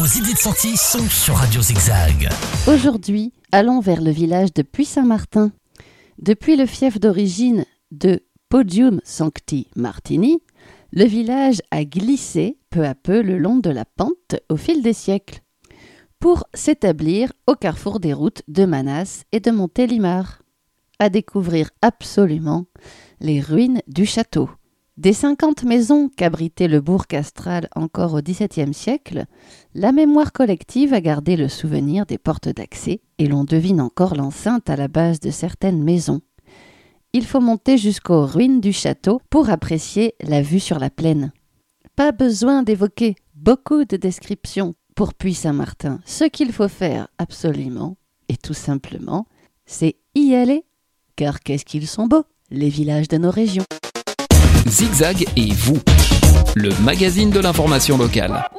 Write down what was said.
idées de sortie sont sur Radio Zigzag. Aujourd'hui, allons vers le village de Puy-Saint-Martin. Depuis le fief d'origine de Podium Sancti Martini, le village a glissé peu à peu le long de la pente au fil des siècles, pour s'établir au carrefour des routes de Manas et de Montélimar. À découvrir absolument les ruines du château. Des 50 maisons qu'abritait le bourg castral encore au XVIIe siècle, la mémoire collective a gardé le souvenir des portes d'accès et l'on devine encore l'enceinte à la base de certaines maisons. Il faut monter jusqu'aux ruines du château pour apprécier la vue sur la plaine. Pas besoin d'évoquer beaucoup de descriptions pour Puy-Saint-Martin. Ce qu'il faut faire absolument et tout simplement, c'est y aller. Car qu'est-ce qu'ils sont beaux, les villages de nos régions. Zigzag et vous, le magazine de l'information locale.